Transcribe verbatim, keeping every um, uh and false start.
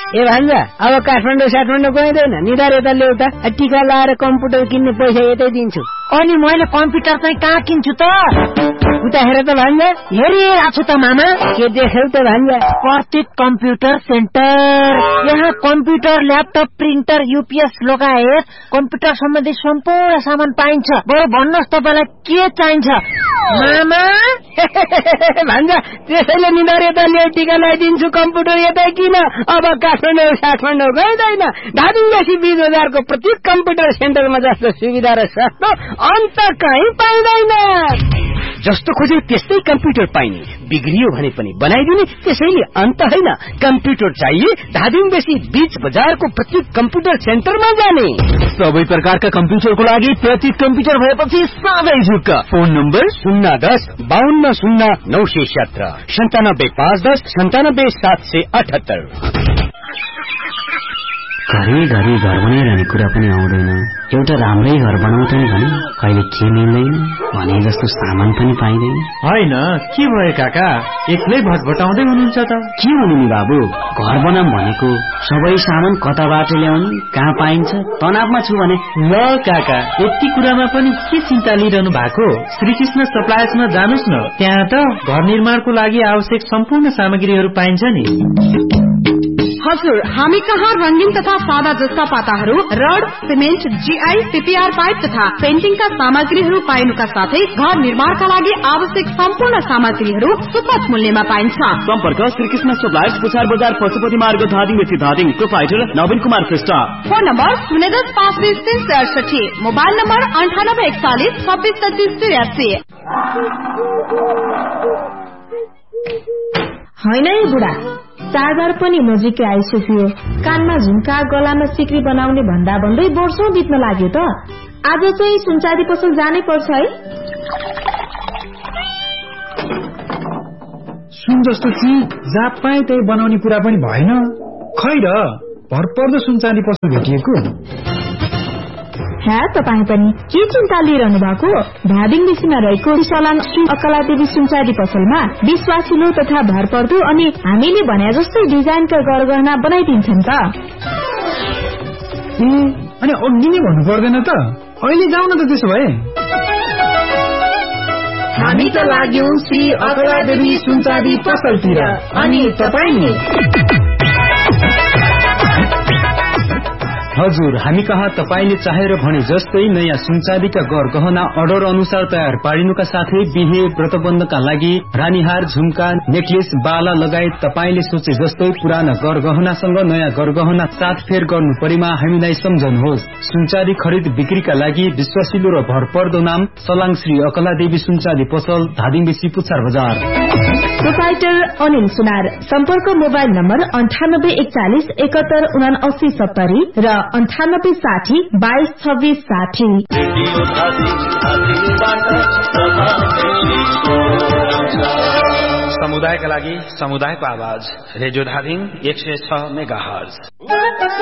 ए भान्जा अब काठमाडौँ साठमाडौँ गइँदैन निधार यता ल्याउता टिका लाएर कम्प्युटर किन्ने पैसा यतै दिन्छु। अनि मैले कम्प्युटर चाहिँ कहाँ किन्छु त? उता हेर त भान्जा। हेरिरहेको छु त मामा। के देख्यौ त भान्जा? प्रतीक कम्प्युटर सेन्टर। यहाँ कम्प्युटर ल्यापटप प्रिन्टर युपिएस लगायत कम्प्युटर सम्बन्धी सम्पूर्ण सामान पाइन्छ। बरु भन्नुहोस् तपाईँलाई के चाहिन्छ मामा? भान्जा त्यसैले निधार यता ल्याउ टिका लगाइदिन्छु कम्प्युटर यतै किन। अब काठमाडौँ साठमाडौँ गइँदैन। धादिङवासी बीस बजारको प्रत्येक कम्प्युटर सेन्टरमा जस्तो सुविधा र सस्तो अन्त कहीँ पाइँदैन। जस्तो खोजे त्यस्तै कम्प्युटर पाइने, बिग्रियो भने पनि बनाइदिने, त्यसैले अन्त होइन। कम्प्युटर चाहिए धादिङवासी बीच बजारको प्रत्येक कम्प्युटर सेन्टरमा जाने। सबै प्रकारका कम्प्युटरको लागि प्रत्येक कम्प्युटर भएपछि साधै झुक्क। फोन नम्बर शून्य दस बाहन्न शून्य नौ सय सत्र सन्तानब्बे पाँच दस सन्तानब्बे सात सय अठहत्तर। घरि घरि घर बनाइरहने कुरा पनि आउँदैन। एउटा राम्रै घर बनाउँछ नि भने कहिले के मिल्दैन भने जस्तो सामान पनि पाइँदैन। होइन के भयो काका, एक्लै भटभटाउँदै हुनुहुन्छ त? के हुनु नि बाबु, घर बनाऊँ भनेको सबै सामान कताबाट ल्याउने, कहाँ पाइन्छ, तनावमा छु भने। ल काका, यति कुरामा पनि के चिन्ता लिइरहनु भएको? श्रीकृष्ण सप्लायर्समा जानुस् न, त्यहाँ त घर निर्माणको लागि आवश्यक सम्पूर्ण सामग्रीहरू पाइन्छ नि। हजुर, हामी कहाँ रंगीन तथा सादा जस्ता पाताहरू, rod, cement, GI, CPR pipe तथा पेन्टिङका सामग्रीहरू पाइनुका साथै घर निर्माणका लागि आवश्यक सम्पूर्ण सामग्रीहरू सुपथ मूल्यमा पाइन्छ। सम्पर्क श्रीकृष्ण सप्लायर्स, पुछार बजार, पशुपति मार्ग, धादिङ बेसी धादिङ। प्रोप्राइटर नवीन कुमार श्रेष्ठ। फोन नम्बर शून्य दस पाँच बिस तीन सय अडसठी। मोबाइल नम्बर अन्ठानब्बे एकचालिस छब्बिस छत्तीस तिरासी। होइन है बुढा, चाडबाड पनि नजिकै आइसक्यो। कानमा झुम्का, गलामा सिक्री बनाउने भन्दा भन्दै वर्षौं बित्न लाग्यो त। आज चाहिँ सुनचाँदी पसल जानै पर्छ है। सुन जस्तो चिज जहाँ पाए त्यही बनाउने कुरा पनि भएन। खै र भरपर्दो सुनचाँदी पसल भेटिएको। ह्या तपाईँ पनि के चिन्ता लिइरहनु भएको? धादिङ बेसीमा रहेको सलाङ श्री अकलादेवी सुनचाँदी पसलमा विश्वासिलो तथा भरपर्दो अनि हामीले भने जस्तै डिजाइनका गरगहना बनाइदिन्छन् त। ए अनि अघि नै भन्नु पर्दैन त? अहिले जाउँ न त त्यसो भए। हामी त लाग्यौं श्री अकलादेवी सुनचाँदी पसलतिर, अनि तपाईँ नि? हजुर, हामी कहाँ तपाईले चाहेर भने जस्तै नयाँ सुनचाँदीका गरगहना अर्डर अनुसार तयार पारिनुका साथै बिहे व्रतबन्धका लागि रानीहार, झुम्का, नेकलेस, बाला लगायत तपाईले सोचे जस्तै पुराना गरगहनासँग नयाँ गरगहना साथफेर गर्नु परेमा हामीलाई सम्झनुहोस्। सुनचाँदी खरिद बिक्रीका लागि विश्वासिलो र भरपर्दो नाम सलाङ श्री अकलादेवी सुनचाँदी पसल, धादिङ बेसी, पुछार बजार। प्रोप्राइटर अनिल सुनार। सम्पर्क मोबाइल नम्बर अन्ठानब्बे एकचालिस एकहत्तर उना अस्सी सत्तरी र अन्ठानब्बे साठी बाइस छब्बीस साठी। समुदायका लागि समुदायको आवाज, रेडियो धादिङ एक सय छ मेगा हर्ज।